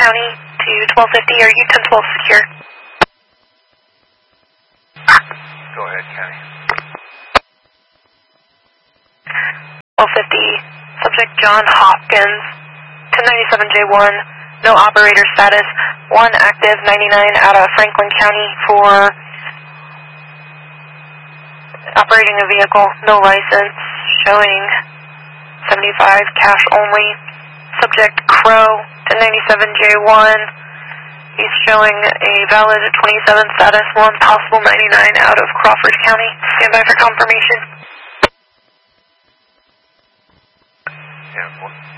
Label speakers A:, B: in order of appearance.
A: County to 1250. Are you 1012 secure?
B: Go ahead, County.
A: 1250, subject John Hopkins, 1097J1, no operator status, 1 active 99 out of Franklin County for operating a vehicle, no license, showing 75 cash only. Subject Crow, 1097J1, he's showing a valid 27 status, 1 possible 99 out of Crawford County. Stand by for confirmation.
B: Yeah,